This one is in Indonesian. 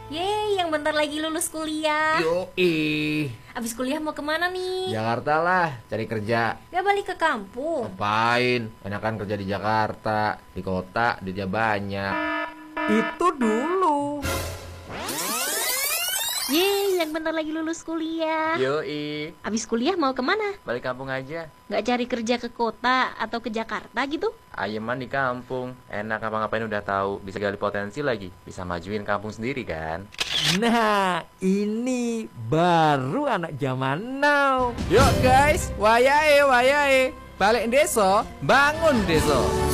Yeay, yang bentar lagi lulus kuliah. Yoi. Abis kuliah mau kemana nih? Jakarta lah, cari kerja. Gak balik ke kampung? Ngapain? Enakan kerja di Jakarta. Di kota, duitnya banyak. Itu dulu. Yeay, yang bentar lagi lulus kuliah. Yoi. Abis kuliah mau kemana? Balik kampung aja. Gak cari kerja ke kota atau ke Jakarta gitu? Ayeman di kampung. Enak ngapa-ngapain udah tahu. Bisa gali potensi lagi. Bisa majuin kampung sendiri kan. Nah, ini baru anak zaman now. Yuk guys, wayahe. Balik desa, bangun desa.